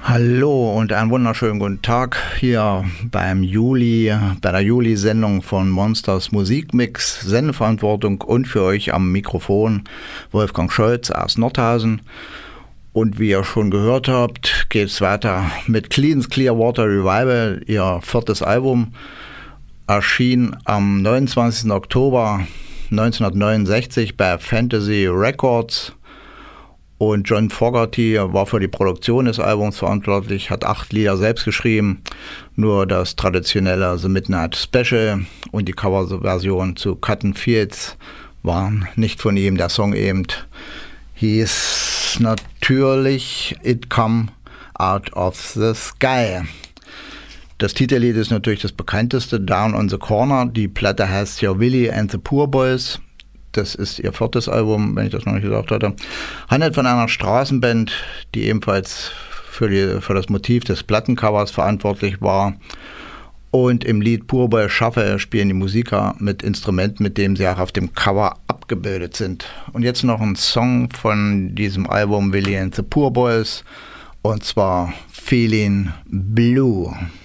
Hallo und einen wunderschönen guten Tag hier bei der Juli-Sendung von Monsters Musikmix. Sendeverantwortung und für euch am Mikrofon Wolfgang Scholz aus Nordhausen. Und wie ihr schon gehört habt, geht es weiter mit Creedence Clearwater Revival. Ihr viertes Album erschien am 29. Oktober 1969 bei Fantasy Records. Und John Fogerty war für die Produktion des Albums verantwortlich, hat 8 Lieder selbst geschrieben, nur das traditionelle The Midnight Special und die Coverversion zu Cotton Fields waren nicht von ihm. Der Song eben hieß natürlich It Come Out of the Sky. Das Titellied ist natürlich das bekannteste, Down on the Corner. Die Platte heißt ja Willie and the Poor Boys. Das ist ihr viertes Album, wenn ich das noch nicht gesagt hatte. Handelt von einer Straßenband, die ebenfalls für das Motiv des Plattencovers verantwortlich war. Und im Lied Poor Boy Shuffle spielen die Musiker mit Instrumenten, mit dem sie auch auf dem Cover abgebildet sind. Und jetzt noch ein Song von diesem Album Willie and the Poor Boys, und zwar Feeling Blue.